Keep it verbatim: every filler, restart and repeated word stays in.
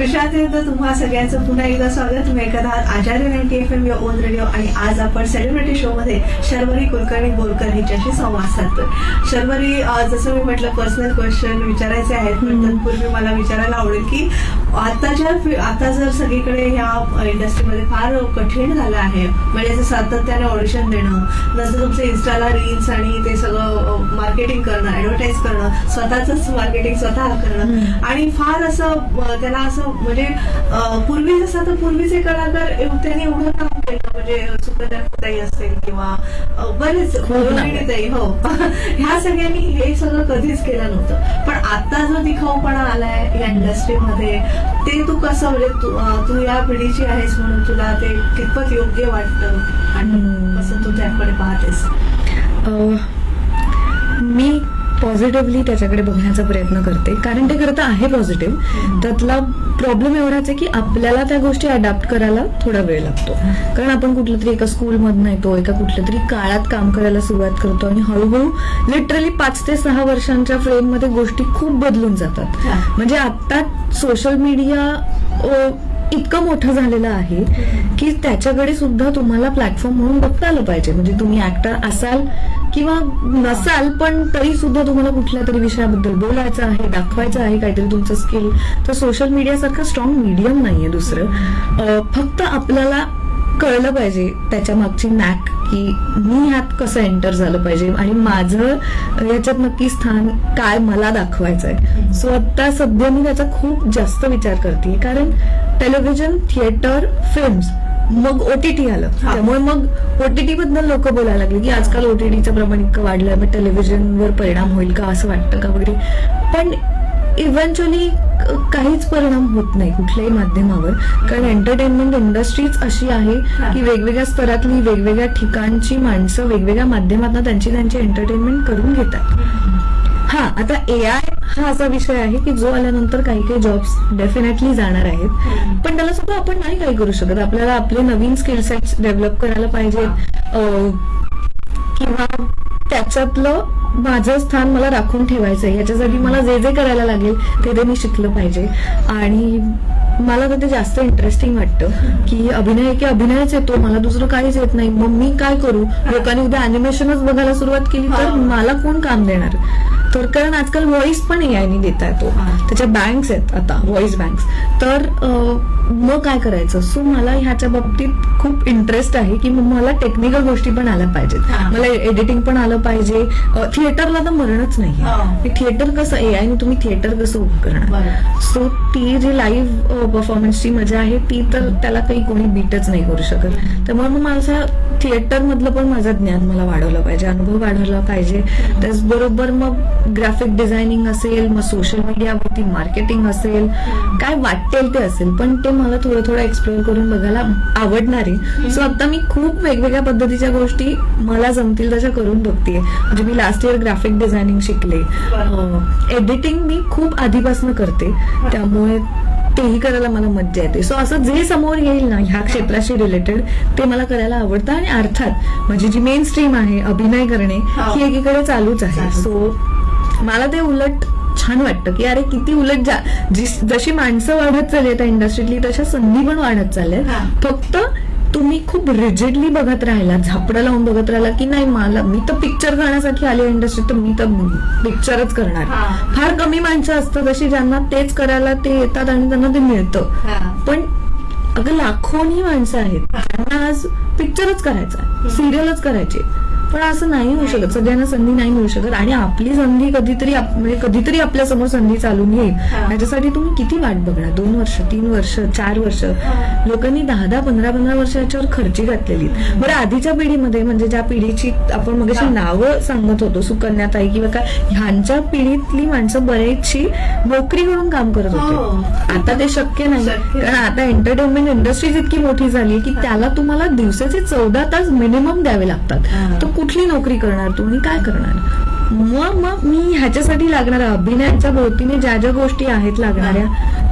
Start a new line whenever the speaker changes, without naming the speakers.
वर्षात एकदा तुम्हा सगळ्यांचं पुन्हा एकदा स्वागत. तुम्ही ऐकत आहात आचार्य ninety F M on radio आणि आज आपण सेलिब्रिटी शो मध्ये शर्वरी कुलकर्णी बोरकर हिच्याशी संवाद साधतोय. शर्वरी, जसं मी म्हटलं पर्सनल क्वेश्चन विचारायचे आहेत, पण तत्पूर्वी मला विचारायला आवडेल की आताच्या आता जर सगळीकडे ह्या इंडस्ट्रीमध्ये फार कठीण झालं आहे, म्हणजे सातत्याने ऑडिशन देणं, नंतर तुमचं इन्स्टाला रील्स आणि ते सगळं मार्केटिंग करणं, ऍडव्हर्टाईज करणं, स्वतःच मार्केटिंग स्वतः करणं, आणि फार असं त्याला असं म्हणजे पूर्वी जसं तर पूर्वीचे कलाकार त्यांनी एवढं काम केलं, म्हणजे सुकन्याताई असेल किंवा बरेच रोहिणीताई, हो, ह्या सगळ्यांनी हे सगळं कधीच केलं नव्हतं. पण आता जो दिखाऊपणा आलाय या इंडस्ट्रीमध्ये ते तू कसं, म्हणजे तू या पिढीची आहेस म्हणून तुला ते कितपत योग्य वाटतं आणि कसं तू त्याकडे पाहतेस?
मी पॉझिटिव्हली त्याच्याकडे बघण्याचा प्रयत्न करते, कारण ते खरं आहे पॉझिटिव्ह. त्यातला प्रॉब्लेम एवढाच आहे की आपल्याला त्या गोष्टी अडॅप्ट करायला थोडा वेळ लागतो, कारण आपण कुठल्या तरी एका स्कूलमधनं येतो, एका कुठल्या तरी काळात काम करायला सुरुवात करतो आणि हळूहळू लिटरली पाच ते सहा वर्षांच्या फ्रेममध्ये गोष्टी खूप बदलून जातात. म्हणजे आता सोशल मीडिया इतकं मोठं झालेलं आहे की त्याच्याकडे सुद्धा तुम्हाला प्लॅटफॉर्म म्हणून बघता आलं पाहिजे. म्हणजे तुम्ही ऍक्टर असाल किंवा नसाल, पण तरी सुद्धा तुम्हाला कुठल्या तरी विषयाबद्दल बोलायचं आहे, दाखवायचं आहे काहीतरी तुमचं स्किल, तर सोशल मीडियासारखं स्ट्रॉंग मीडियम नाहीये दुसरं. फक्त आपल्याला कळलं पाहिजे त्याच्या मागची नॅक की मी ह्यात कसं एंटर झालं पाहिजे आणि माझं याच्यात नक्की स्थान काय मला दाखवायचंय. सो आता सध्या मी त्याचा खूप जास्त विचार करते, कारण टेलिव्हिजन, थिएटर, फिल्म्स, मग ओटीटी आलं, त्यामुळे मग ओटीटी बद्दल लोक बोलायला लागले की आजकाल ओटीटीचं प्रमाण इतकं वाढलंय, मग टेलिव्हिजनवर परिणाम होईल का असं वाटतं का वगैरे. पण इव्हेंच्युअली काहीच परिणाम होत नाही कुठल्याही माध्यमावर, कारण एंटरटेनमेंट इंडस्ट्रीच अशी आहे की वेगवेगळ्या स्तरातली वेगवेगळ्या ठिकाणची माणसं वेगवेगळ्या माध्यमातून त्यांची त्यांची एंटरटेनमेंट करून घेतात. हा, आता ए आय हा असा विषय आहे की जो आल्यानंतर काही काही जॉब्स डेफिनेटली जाणार आहेत, पण त्याला सुद्धा आपण नाही काही करू शकत. आपल्याला आपले नवीन स्किल सेट्स डेव्हलप करायला पाहिजेत, किंवा त्याच्यातलं माझं स्थान मला राखून ठेवायचंय, याच्यासाठी मला जे जे करायला लागेल ते ते मी शिकलं पाहिजे. आणि मला तर ते जास्त इंटरेस्टिंग वाटतं की अभिनय की अभिनयच येतो, मला दुसरं काहीच येत नाही, मग मी काय करू? लोकांनी उद्या अॅनिमेशनच बघायला सुरुवात केली तर मला कोण काम देणार? तर कारण आजकाल व्हॉइस पण एआयनी देता येतो, त्याच्या बँक्स आहेत आता, व्हॉइस बँक्स, तर मग काय करायचं? सो मला ह्याच्या बाबतीत खूप इंटरेस्ट आहे की मला टेक्निकल गोष्टी पण आल्या पाहिजेत, मला एडिटिंग पण आलं पाहिजे. थिएटरला तर मरणच नाही, थिएटर कसं एआयने तुम्ही थिएटर कसं उभं करणार? सो ती जी लाईव्ह परफॉर्मन्सची मजा आहे ती तर त्याला काही कोणी बीटच नाही करू शकत. त्यामुळे मग माझं थिएटर मधलं पण माझं ज्ञान मला वाढवलं पाहिजे, अनुभव वाढवला पाहिजे. त्याचबरोबर मग ग्राफिक डिझायनिंग असेल, मग सोशल मीडियावरती मार्केटिंग असेल, काय वाटेल ते असेल, पण ते मला थोडं थोडं एक्सप्लोर करून बघायला आवडणार आहे. सो आता मी खूप वेगवेगळ्या पद्धतीच्या गोष्टी मला जमतील तशा करून बघतेय. म्हणजे मी लास्ट इयर ग्राफिक डिझायनिंग शिकले, एडिटिंग मी खूप आधीपासून करते, त्यामुळे तेही करायला मला मज्जा येते. सो असं जे समोर येईल ना ह्या क्षेत्राशी रिलेटेड ते मला करायला आवडतं. आणि अर्थात माझी जी मेन स्ट्रीम आहे अभिनय करणे ही एकीकडे चालूच आहे. सो मला ते उलट छान वाटतं की अरे किती उलट जशी माणसं वाढत चालली त्या इंडस्ट्रीतली तशा संधी पण वाढत चालल्या. फक्त तुम्ही खूप रिजिडली बघत राहिला, झापडं लावून बघत राहिला की नाही मला मी तर पिक्चर करण्यासाठी आली इंडस्ट्रीत, तर मी तर पिक्चरच करणार. फार कमी माणसं असतात अशी ज्यांना तेच करायला ते येतात आणि त्यांना ते मिळतं. पण अगं लाखोनी माणसं आहेत त्यांना आज पिक्चरच करायचा, सिरियलच करायची, पण असं नाही होऊ शकत. सगळ्यांना संधी नाही मिळू शकत. आणि आपली संधी कधीतरी म्हणजे कधीतरी आपल्या समोर संधी चालून येईल, त्याच्यासाठी तुम्ही किती वाट बघणार? दोन वर्ष, तीन वर्ष, चार वर्ष? लोकांनी दहा दहा पंधरा पंधरा वर्ष याच्यावर खर्ची घातलेली. बरं, आधीच्या पिढीमध्ये म्हणजे ज्या पिढीची आपण मग अशी नावं सांगत होतो, सुकन्याताई किंवा काय, ह्यांच्या पिढीतली माणसं बरेचशी नोकरी करून काम करत होते. आता ते शक्य नाही, कारण आता एंटरटेनमेंट इंडस्ट्रीज इतकी मोठी झाली की त्याला तुम्हाला दिवसाचे चौदा तास मिनिमम द्यावे लागतात. तर कुठली नोकरी करणार तू आणि काय करणार? मग मग मी ह्याच्यासाठी लागणाऱ्या अभिनयाच्या भोवतीने ज्या ज्या गोष्टी आहेत लागणाऱ्या